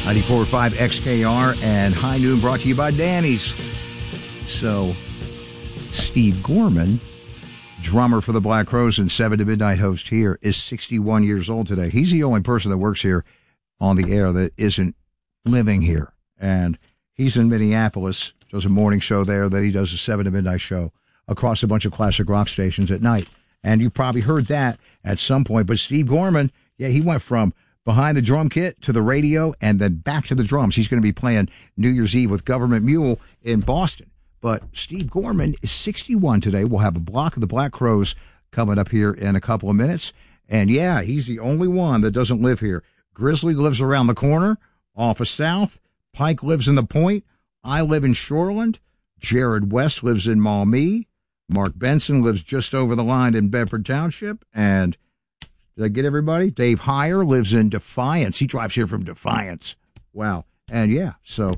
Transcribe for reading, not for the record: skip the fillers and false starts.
94.5 XKR and High Noon brought to you by Danny's. So, Steve Gorman, drummer for the Black Crowes and 7 to Midnight host here, is 61 years old today. He's the only person that works here on the air that isn't living here. And he's in Minneapolis, does a morning show there, then he does a 7 to Midnight show across a bunch of classic rock stations at night. And you've probably heard that at some point. But Steve Gorman, yeah, he went from behind the drum kit to the radio and then back to the drums. He's going to be playing New Year's Eve with Government Mule in Boston. But Steve Gorman is 61 today. We'll have a block of the Black Crowes coming up here in a couple of minutes. And, yeah, he's the only one that doesn't live here. Grizzly lives around the corner off of South. Pike lives in the Point. I live in Shoreland. Jared West lives in Maumee. Mark Benson lives just over the line in Bedford Township. And did I get everybody? Dave Heyer lives in Defiance. He drives here from Defiance. Wow. And, yeah, so